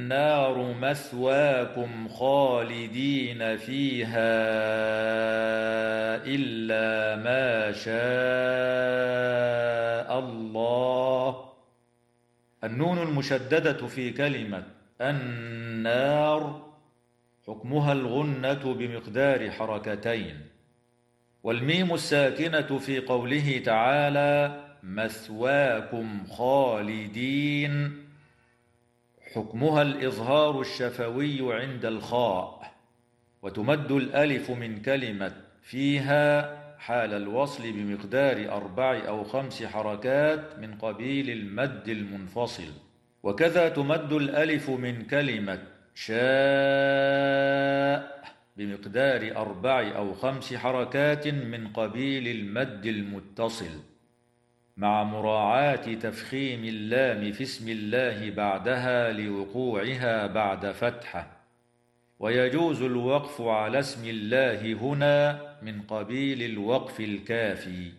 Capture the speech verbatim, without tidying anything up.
النار مثواكم خالدين فيها إلا ما شاء الله. النون المشددة في كلمة النار حكمها الغنة بمقدار حركتين، والميم الساكنة في قوله تعالى مثواكم خالدين حكمها الإظهار الشفوي عند الخاء، وتمد الألف من كلمة فيها حال الوصل بمقدار أربع أو خمس حركات من قبيل المد المنفصل، وكذا تمد الألف من كلمة شاء بمقدار أربع أو خمس حركات من قبيل المد المتصل، مع مراعاة تفخيم اللام في اسم الله بعدها لوقوعها بعد فتحة. ويجوز الوقف على اسم الله هنا من قبيل الوقف الكافي.